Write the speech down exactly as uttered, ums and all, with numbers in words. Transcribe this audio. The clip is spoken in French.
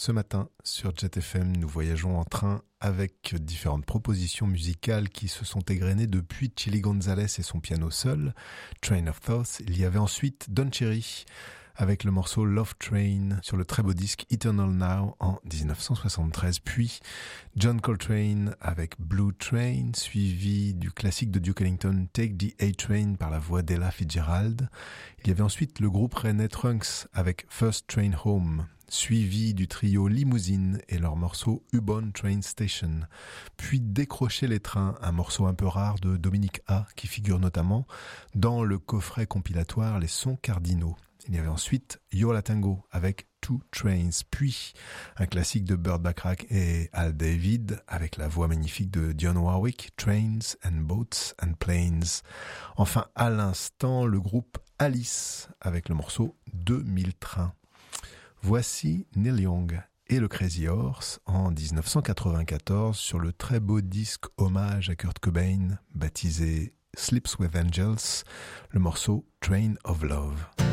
Ce matin, sur Jet F M, nous voyageons en train avec différentes propositions musicales qui se sont égrenées depuis Chili Gonzalez et son piano seul, Train of Thought. Il y avait ensuite Don Cherry avec le morceau Love Train sur le très beau disque Eternal Now en dix-neuf cent soixante-treize, puis John Coltrane avec Blue Train, suivi du classique de Duke Ellington Take the A-Train par la voix d'Ella Fitzgerald. Il y avait ensuite le groupe Rennais Trunks avec First Train Home, suivi du trio Limousine et leur morceau Ubon Train Station, puis Décrocher les trains, un morceau un peu rare de Dominique A qui figure notamment dans le coffret compilatoire Les Sons Cardinaux. Il y avait ensuite Yo la Tango avec Two Trains, puis un classique de Burt Bacharach et Al David avec la voix magnifique de Dionne Warwick, Trains and Boats and Planes. Enfin, à l'instant, le groupe Alice avec le morceau deux mille trains. Voici Neil Young et le Crazy Horse en dix-neuf cent quatre-vingt-quatorze sur le très beau disque hommage à Kurt Cobain baptisé Sleeps with Angels, le morceau Train of Love.